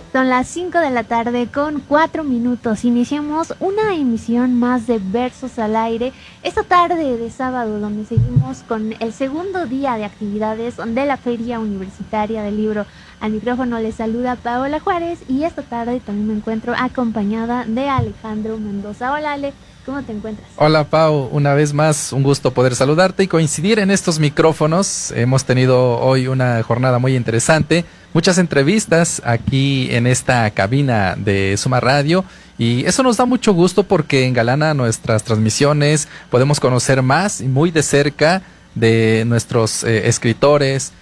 Son las 5 de la tarde con 4 minutos. Iniciamos una emisión más de Versos al Aire esta tarde de sábado, donde seguimos con el segundo día de actividades de la Feria Universitaria del Libro. Al micrófono les saluda Paola Juárez y esta tarde también me encuentro acompañada de Alejandro Mendoza. Hola Ale, ¿cómo te encuentras? Hola Pau, una vez más un gusto poder saludarte y coincidir en estos micrófonos. Hemos tenido hoy una jornada muy interesante, muchas entrevistas aquí en esta cabina de Suma Radio y eso nos da mucho gusto porque engalana nuestras transmisiones, podemos conocer más y muy de cerca de nuestros escritores,